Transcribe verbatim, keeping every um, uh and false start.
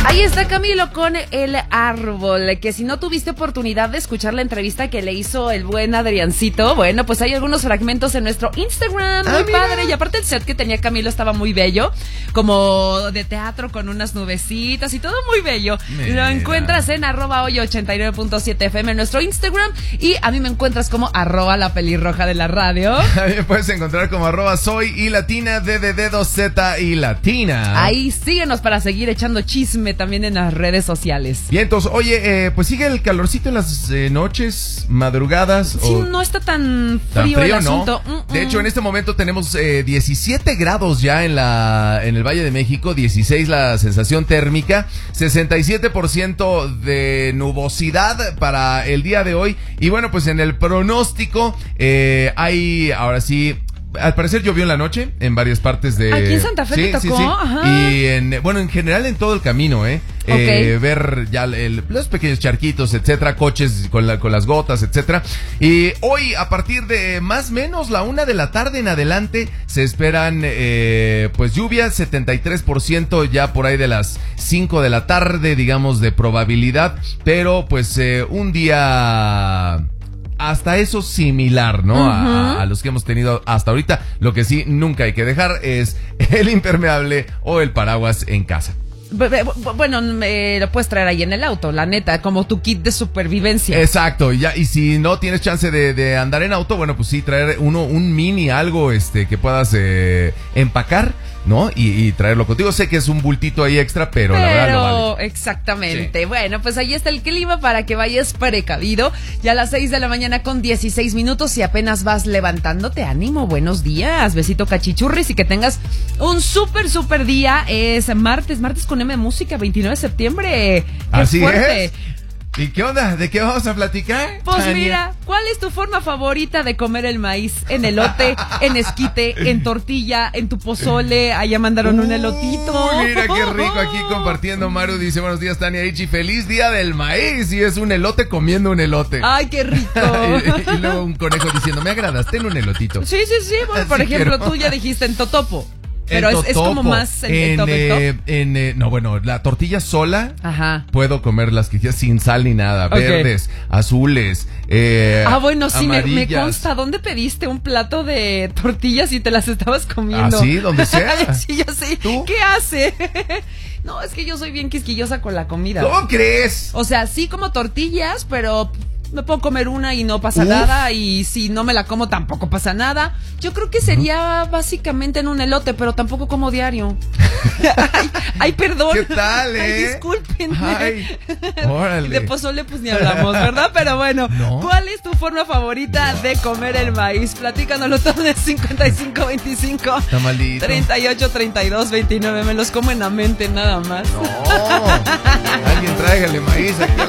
Ahí está Camilo con El Árbol, que si no tuviste oportunidad de escuchar la entrevista que le hizo el buen Adriancito, bueno, pues hay algunos fragmentos en nuestro Instagram, muy ah, padre, y aparte el set que tenía Camilo estaba muy bello, como de teatro con unas nubecitas y todo muy bello. Mira. Lo encuentras en arroba hoy ochenta y nueve punto siete F M en nuestro Instagram, y a mí me encuentras como arroba la pelirroja de la radio. A mí me puedes encontrar como arroba soy y latina, D de dedo, Z y latina. Ahí síguenos para seguir echando chisme también en las redes sociales. Bien, entonces, oye, eh, pues sigue el calorcito en las eh, noches, madrugadas. Sí, o... no está tan frío, tan frío el ¿no? asunto. Mm-mm. De hecho, en este momento tenemos eh, diecisiete grados ya en la en el Valle de México, dieciséis la sensación térmica, sesenta y siete por ciento de nubosidad para el día de hoy. Y bueno, pues en el pronóstico eh, hay, ahora sí... Al parecer llovió en la noche en varias partes de... Aquí en Santa Fe sí, te tocó, sí, sí. Ajá. Y en, bueno, en general en todo el camino, ¿eh? Okay. eh ver ya el, los pequeños charquitos, etcétera, coches con, la, con las gotas, etcétera. Y hoy, a partir de más o menos la una de la tarde en adelante, se esperan, eh, pues lluvias, setenta y tres por ciento ya por ahí de las cinco de la tarde, digamos, de probabilidad. Pero, pues, eh, un día... hasta eso similar, ¿no? Uh-huh. a, a los que hemos tenido hasta ahorita. Lo que sí nunca hay que dejar es el impermeable o el paraguas en casa. Bueno, me lo puedes traer ahí en el auto, la neta, como tu kit de supervivencia. Exacto, y ya, y si no tienes chance de, de andar en auto, bueno, pues sí, traer uno, un mini algo, este, que puedas eh, empacar, ¿no? Y, y traerlo contigo. Sé que es un bultito ahí extra, pero, pero la verdad lo vale. Exactamente. Sí. Bueno, pues ahí está el clima para que vayas precavido. Ya a las seis de la mañana con dieciséis minutos y apenas vas levantándote. Ánimo, buenos días, besito cachichurris y que tengas un súper, súper día. Es martes, martes con M Música, veintinueve de septiembre. ¡Qué Así fuerte! Es. ¿Y qué onda? ¿De qué vamos a platicar? Pues Tania? Mira, ¿cuál es tu forma favorita de comer el maíz? ¿En elote, en esquite, en tortilla, en tu pozole? Allá mandaron uh, un elotito. Mira qué rico aquí compartiendo. Maru dice, buenos días, Tania Ichi, feliz día del maíz. Y es un elote comiendo un elote. Ay, qué rico. y, y luego un conejo diciendo, me agradas, ten un elotito. Sí, sí, sí. Bueno, por ejemplo, quiero. Tú ya dijiste en totopo. Pero es, es como más el, en, el top, el top. Eh, en, eh, no, bueno, la tortilla sola. Ajá. Puedo comer las que quieras sin sal ni nada. Okay. Verdes, azules, eh, Ah, bueno, sí, me, me amarillas. consta. ¿Dónde pediste un plato de tortillas y te las estabas comiendo? ¿Ah, sí? ¿Donde sea? Sí, yo sé. ¿Tú? ¿Qué hace? No, es que yo soy bien quisquillosa con la comida. ¿Cómo crees? O sea, sí como tortillas, pero... me puedo comer una y no pasa Uf. nada. Y si no me la como tampoco pasa nada. Yo creo que sería uh-huh. básicamente en un elote, pero tampoco como diario. ay, ay, perdón. ¿Qué tal, eh? Ay, discúlpenme. Ay, órale. De pozole pues ni hablamos, ¿verdad? Pero bueno, ¿no? ¿Cuál es tu forma favorita no. de comer el maíz? Platícanoslo todo en el cincuenta y cinco veinticinco Está malito. treinta y ocho treinta y dos veintinueve. Me los como en la mente nada más. No. Alguien tráigale maíz aquí.